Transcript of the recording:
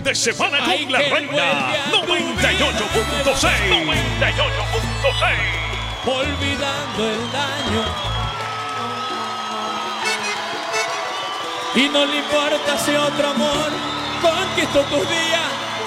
de semana Ay, con la que reina. vuelve a 98.6. 98.6. olvidando el daño. Y no le importa si otro amor conquistó tus días.